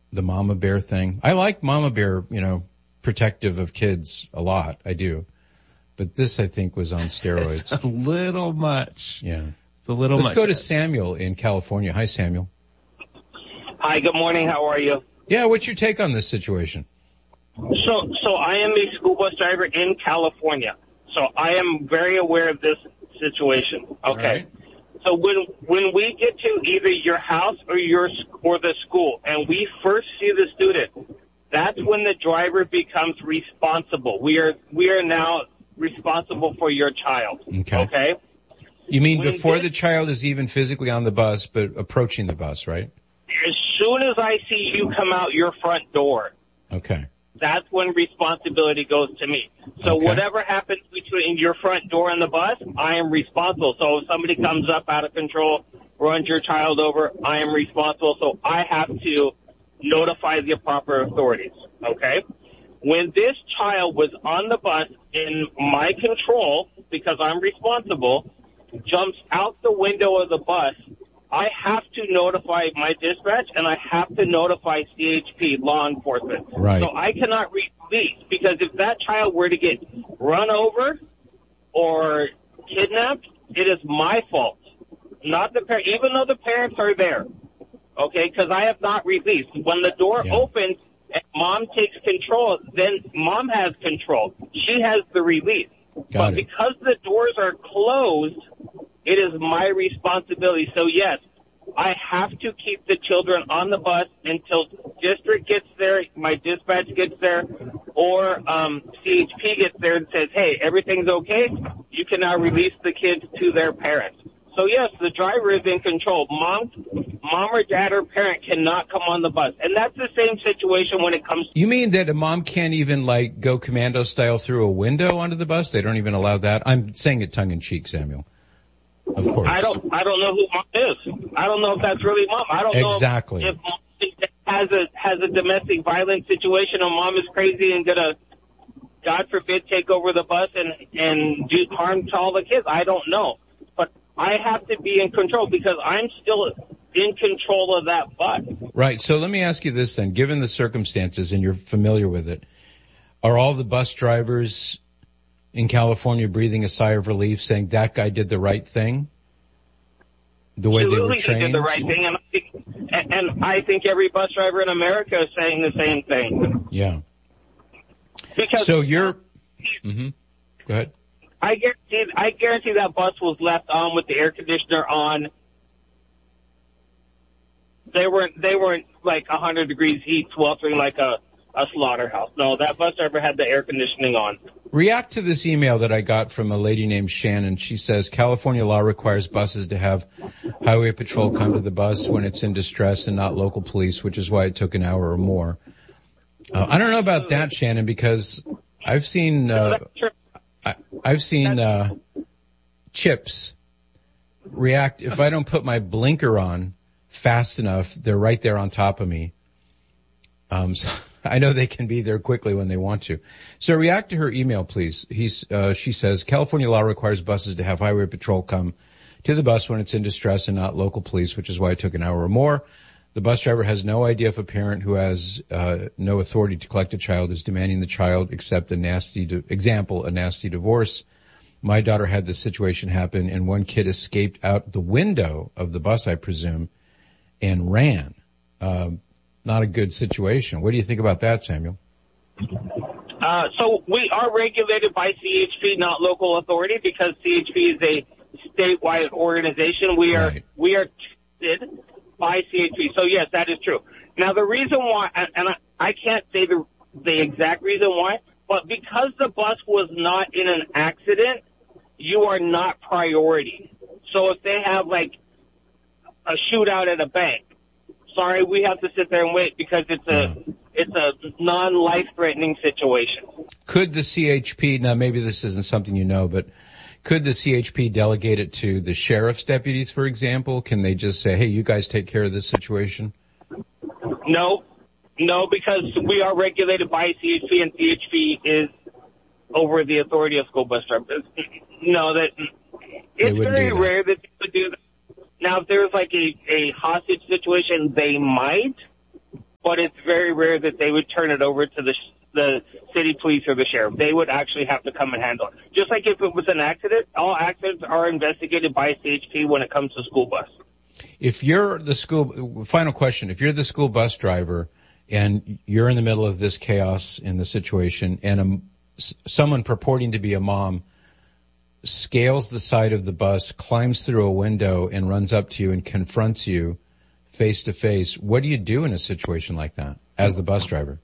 the mama bear thing. I like mama bear, protective of kids a lot. I do. But this, I think, was on steroids. It's a little much. Yeah. It's a little much. Let's go to Samuel in California. Hi, Samuel. Hi, good morning. How are you? Yeah, what's your take on this situation? So I am a school bus driver in California. So I am very aware of this situation. Okay. Right. So when we get to either your house or the school and we first see the student, that's when the driver becomes responsible. We are now responsible for your child. Okay? You mean before the child is even physically on the bus, but approaching the bus, right? As soon as I see you come out your front door. Okay. That's when responsibility goes to me. So whatever happens between your front door and the bus, I am responsible. So if somebody comes up out of control, runs your child over, I am responsible. So I have to notify the proper authorities. Okay? When this child was on the bus in my control, because I'm responsible, jumps out the window of the bus, I have to notify my dispatch and I have to notify CHP, law enforcement. Right. So I cannot release, because if that child were to get run over or kidnapped, it is my fault, not the parent, even though the parents are there. Okay, because I have not released. When the door opens and mom takes control, then mom has control. She has the release. But because the doors are closed, it is my responsibility. So, yes, I have to keep the children on the bus until district gets there, my dispatch gets there, or CHP gets there and says, hey, everything's okay. You can now release the kids to their parents. So, yes, the driver is in control. Mom or dad or parent cannot come on the bus. And that's the same situation when it comes to... You mean that a mom can't even, go commando style through a window onto the bus? They don't even allow that? I'm saying it tongue-in-cheek, Samuel. Of course. I don't know who mom is. I don't know if that's really mom. I don't know if mom has a domestic violence situation and mom is crazy and gonna, God forbid, take over the bus and do harm to all the kids. I don't know. But I have to be in control because I'm still in control of that bus. Right. So let me ask you this then. Given the circumstances, and you're familiar with it, are all the bus drivers in California breathing a sigh of relief, saying that guy did the right thing? The way they were trained? He did the right thing, and I think every bus driver in America is saying the same thing. Yeah. Because so you're... Mm-hmm. Go ahead. I guarantee that bus was left on with the air conditioner on. They weren't like 100 degrees heat sweltering like a slaughterhouse. No, that bus driver had the air conditioning on. React to this email that I got from a lady named Shannon. She says, California law requires buses to have highway patrol come to the bus when it's in distress and not local police, which is why it took an hour or more. I don't know about that, Shannon, because I've seen Chips react. If I don't put my blinker on fast enough, they're right there on top of me. So I know they can be there quickly when they want to. So react to her email, please. She says, California law requires buses to have highway patrol come to the bus when it's in distress and not local police, which is why it took an hour or more. The bus driver has no idea if a parent who has no authority to collect a child is demanding the child accept a nasty divorce. My daughter had this situation happen, and one kid escaped out the window of the bus, I presume, and ran. Not a good situation. What do you think about that, Samuel? So we are regulated by CHP, not local authority, because CHP is a statewide organization. We are tested by CHP. So yes, that is true. Now the reason why, and I can't say the exact reason why, but because the bus was not in an accident, you are not priority. So if they have like a shootout at a bank, sorry, we have to sit there and wait because it's a non-life-threatening situation. Could the CHP, now maybe this isn't something you know, but could the CHP delegate it to the sheriff's deputies, for example? Can they just say, hey, you guys take care of this situation? No, because we are regulated by CHP, and CHP is over the authority of school bus drivers. No, it's very rare that they would do that. Now, if there's like a hostage situation, they might, but it's very rare that they would turn it over to the city police or the sheriff. They would actually have to come and handle it. Just like if it was an accident, all accidents are investigated by CHP when it comes to school bus. If you're the final question, if you're the school bus driver and you're in the middle of this chaos in the situation and someone purporting to be a mom scales the side of the bus, climbs through a window and runs up to you and confronts you face to face, what do you do in a situation like that as the bus driver?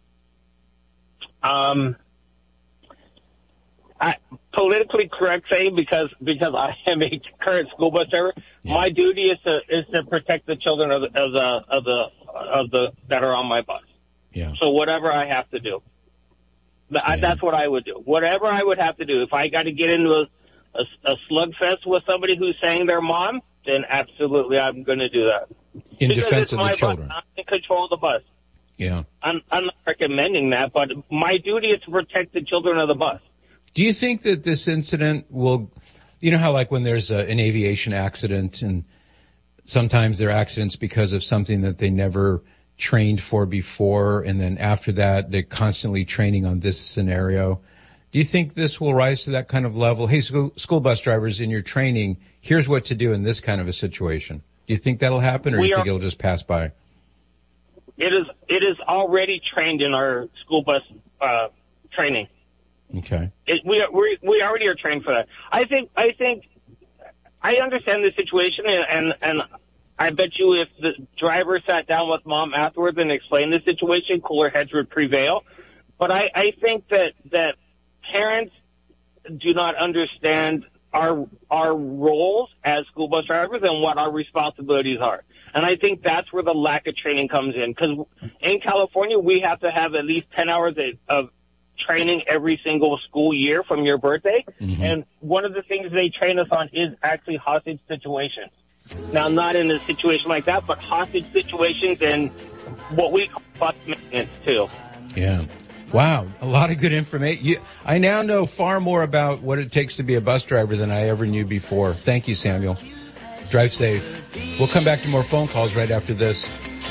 Politically correct saying because I am a current school bus driver. Yeah. My duty is to protect the children of the that are on my bus. Yeah. So whatever I have to do, that's what I would do. Whatever I would have to do. If I got to get into a slugfest with somebody who's saying they're mom, then absolutely I'm going to do that. In defense of the children. I'm in control of the bus. Yeah. I'm not recommending that, but my duty is to protect the children of the bus. Do you think that this incident will, you know how like when there's an aviation accident and sometimes there are accidents because of something that they never trained for before and then after that they're constantly training on this scenario. Do you think this will rise to that kind of level? Hey, school bus drivers, in your training, here's what to do in this kind of a situation. Do you think that'll happen or do you think it'll just pass by? It is already trained in our school bus training. Okay. We already are trained for that. I think I understand the situation, and I bet you if the driver sat down with mom afterwards and explained the situation, cooler heads would prevail. But I think that parents do not understand our roles as school bus drivers and what our responsibilities are. And I think that's where the lack of training comes in. Because in California, we have to have at least 10 hours of training every single school year from your birthday. Mm-hmm. And one of the things they train us on is actually hostage situations. Now, not in a situation like that, but hostage situations and what we call bus maintenance, too. Yeah. Wow. A lot of good information. I now know far more about what it takes to be a bus driver than I ever knew before. Thank you, Samuel. Drive safe. We'll come back to more phone calls right after this.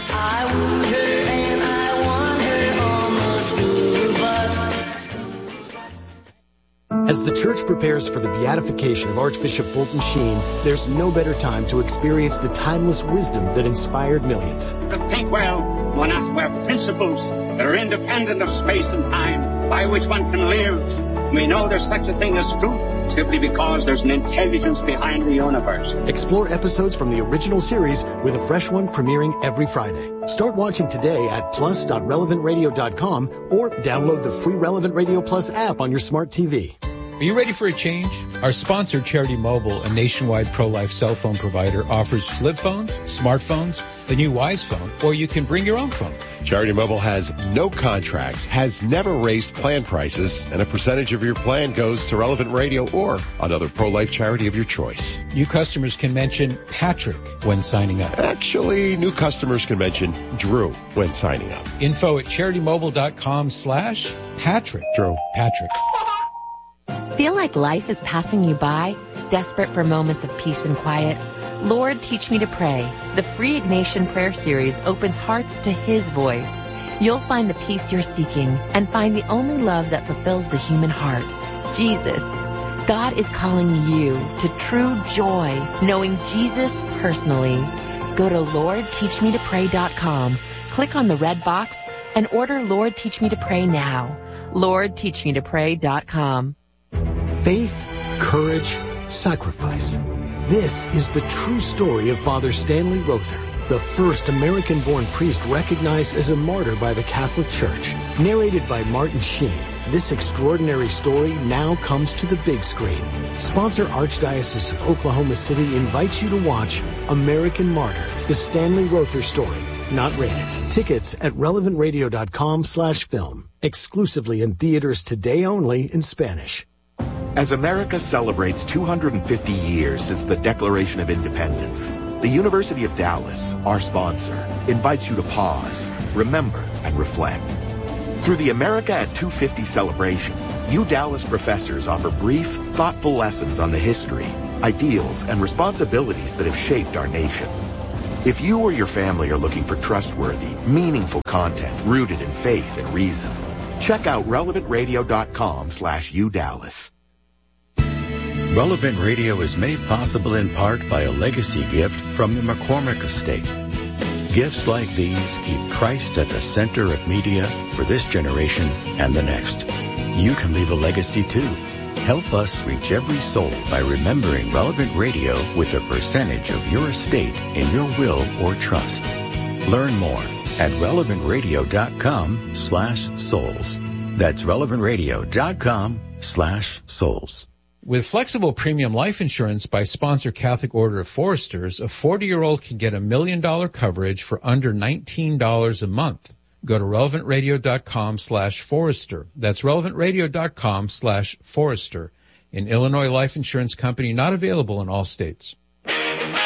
As the church prepares for the beatification of Archbishop Fulton Sheen, there's no better time to experience the timeless wisdom that inspired millions. To think well, one has to have principles that are independent of space and time, by which one can live. We know there's such a thing as truth, simply because there's an intelligence behind the universe. Explore episodes from the original series with a fresh one premiering every Friday. Start watching today at plus.relevantradio.com or download the free Relevant Radio Plus app on your smart TV. Are you ready for a change? Our sponsor, Charity Mobile, a nationwide pro-life cell phone provider, offers flip phones, smartphones, the new Wise phone, or you can bring your own phone. Charity Mobile has no contracts, has never raised plan prices, and a percentage of your plan goes to Relevant Radio or another pro-life charity of your choice. New customers can mention Patrick when signing up. Actually, new customers can mention Drew when signing up. Info at CharityMobile.com/Patrick. Drew. Patrick. Feel like life is passing you by? Desperate for moments of peace and quiet? Lord, Teach Me to Pray. The free Ignatian prayer series opens hearts to His voice. You'll find the peace you're seeking and find the only love that fulfills the human heart. Jesus. God is calling you to true joy, knowing Jesus personally. Go to LordTeachMeToPray.com, click on the red box, and order Lord, Teach Me to Pray now. LordTeachMeToPray.com. Faith, courage, sacrifice. This is the true story of Father Stanley Rother, the first American-born priest recognized as a martyr by the Catholic Church. Narrated by Martin Sheen, this extraordinary story now comes to the big screen. Sponsor Archdiocese of Oklahoma City invites you to watch American Martyr, the Stanley Rother story. Not rated. Tickets at relevantradio.com/film. Exclusively in theaters today only in Spanish. As America celebrates 250 years since the Declaration of Independence, the University of Dallas, our sponsor, invites you to pause, remember, and reflect. Through the America at 250 celebration, you Dallas professors offer brief, thoughtful lessons on the history, ideals, and responsibilities that have shaped our nation. If you or your family are looking for trustworthy, meaningful content rooted in faith and reason, check out relevantradio.com/UDallas. Relevant Radio is made possible in part by a legacy gift from the McCormick Estate. Gifts like these keep Christ at the center of media for this generation and the next. You can leave a legacy too. Help us reach every soul by remembering Relevant Radio with a percentage of your estate in your will or trust. Learn more at relevantradio.com/souls. That's relevantradio.com/souls. With flexible premium life insurance by sponsor Catholic Order of Foresters, a 40-year-old can get $1 million coverage for under $19 a month. Go to relevantradio.com/Forester. That's relevantradio.com/Forester. An Illinois life insurance company not available in all states.